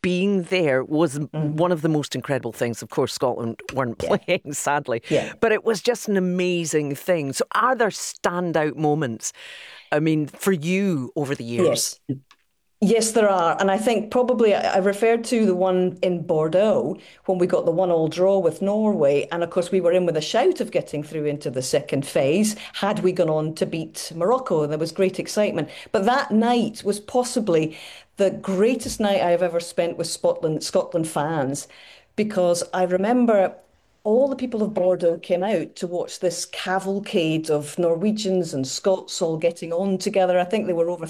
being there was one of the most incredible things. Of course, Scotland weren't playing, sadly, but it was just an amazing thing. So are there standout moments, I mean, for you over the years? Yes. Yes, there are. And I think probably I referred to the one in Bordeaux when we got the 1-1 draw with Norway. And of course, we were in with a shout of getting through into the second phase had we gone on to beat Morocco. There was great excitement. But that night was possibly the greatest night I have ever spent with Scotland fans, because I remember all the people of Bordeaux came out to watch this cavalcade of Norwegians and Scots all getting on together. I think there were over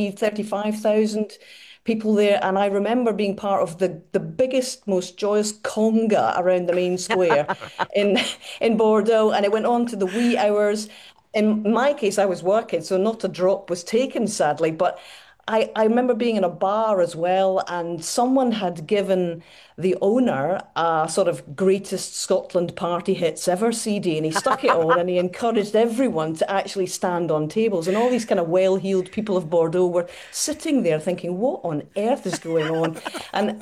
35,000 people there. And I remember being part of the biggest, most joyous conga around the main square in, in Bordeaux. And it went on to the wee hours. In my case, I was working, so not a drop was taken, sadly. But I remember being in a bar as well, and someone had given the owner a sort of greatest Scotland party hits ever CD, and he stuck it on and he encouraged everyone to actually stand on tables. And all these kind of well-heeled people of Bordeaux were sitting there thinking, what on earth is going on? And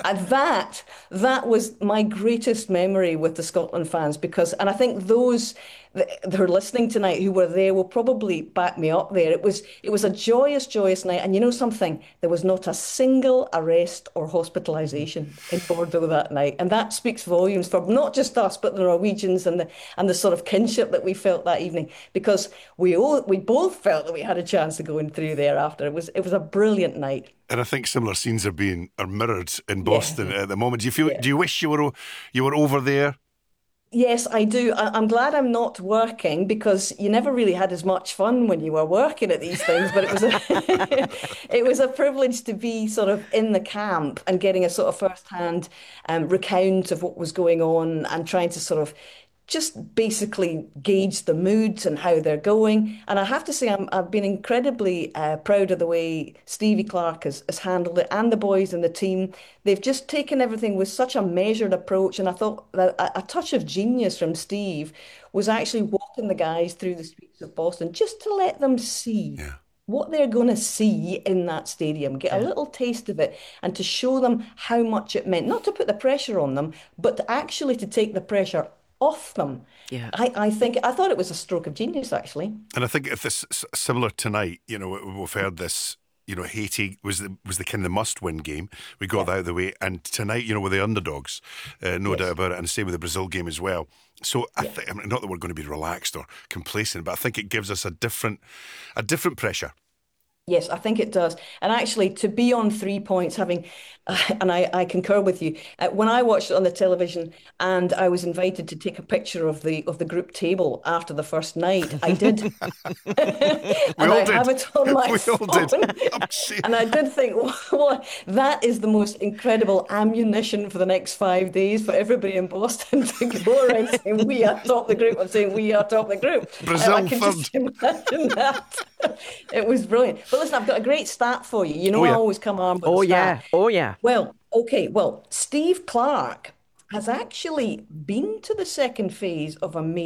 that was my greatest memory with the Scotland fans, because, and I think those that are listening tonight who were there will probably back me up there. It was a joyous, joyous night. And you know something? There was not a single arrest or hospitalisation in Bordeaux that night. And that speaks volumes for not just us, but the Norwegians and the sort of kinship that we felt that evening, because we both felt that we had a chance of going through there after. It was a brilliant night. And I think similar scenes are mirrored in Boston at the moment. Do you wish you were over there? Yes, I do. I'm glad I'm not working, because you never really had as much fun when you were working at these things. But it was it was a privilege to be sort of in the camp and getting a sort of first-hand recount of what was going on, and trying to sort of just basically gauge the moods and how they're going. And I have to say, I've been incredibly proud of the way Stevie Clarke has handled it, and the boys and the team. They've just taken everything with such a measured approach. And I thought that a touch of genius from Steve was actually walking the guys through the streets of Boston just to let them see what they're going to see in that stadium, get a little taste of it, and to show them how much it meant, not to put the pressure on them, but actually to take the pressure off them. Yeah. I thought it was a stroke of genius, actually. And I think if this similar tonight, we've heard this. Haiti was the kind of the must-win game. We got that out of the way, and tonight, we're the underdogs, no doubt about it. And same with the Brazil game as well. So I mean, not that we're going to be relaxed or complacent, but I think it gives us a different pressure. Yes, I think it does. And actually, to be on 3 points, and I concur with you. When I watched it on the television and I was invited to take a picture of the group table after the first night, I did. And I have it on my phone. And I did think, well, that is the most incredible ammunition for the next 5 days for everybody in Boston to go around saying, we are top the group. I'm saying, we are top the group. Brazil I can third. just imagine that. It was brilliant. But listen, I've got a great stat for you. I always come armed with a stat. Oh yeah. Well, okay. Well, Steve Clarke has actually been to the second phase of a